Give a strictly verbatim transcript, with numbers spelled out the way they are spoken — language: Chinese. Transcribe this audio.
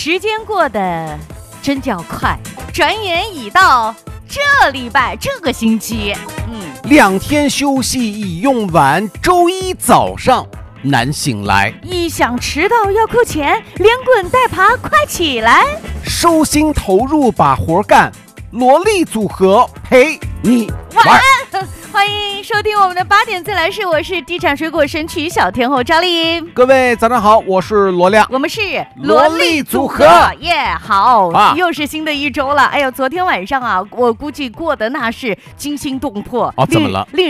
时间过得真叫快，转眼已到这礼拜这个星期。嗯， 两天休息已用完，周一早上难醒来。 一想迟到要扣钱，连滚带爬快起来， 收心投入把活干，萝莉组合陪你玩。 晚安，欢迎收听我们的八点自来事，我是地产水果神曲小天后赵丽。 各位早上好，我是罗亮， 我们是萝莉组合耶、yeah, 好、 啊， 又是新的一周了。哎呦，昨天晚上啊，我估计过得那是惊心动魄。 哦，怎么了？ 令